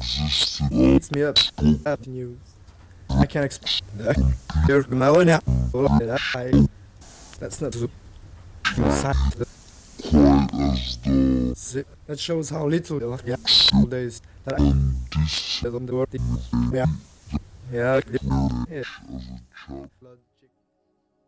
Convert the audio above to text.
It's me up news. I can expect that. You're going out. That's not so sad. That shows how little days that I on the world. Yeah. Yeah.